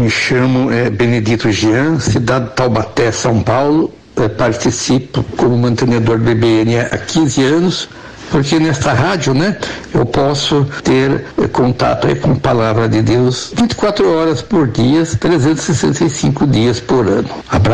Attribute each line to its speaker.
Speaker 1: me chamo Benedito Jean, cidade de Taubaté, São Paulo. Participo como mantenedor do IBN há 15 anos, porque nesta rádio, eu posso ter contato com a palavra de Deus 24 horas por dia, 365 dias por ano. Abraço.